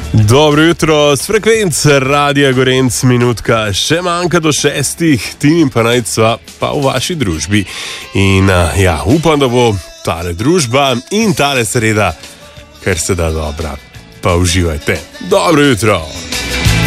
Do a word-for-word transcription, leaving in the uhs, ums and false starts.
Dobro jutro, s frekvence Radia Gorenc, minutka še manjka do šestih, Tim in pa Najcva pa v vaši družbi. In ja, upam, da bo tale družba in tale sreda, kar se da dobra. Pa uživajte. Dobro jutro!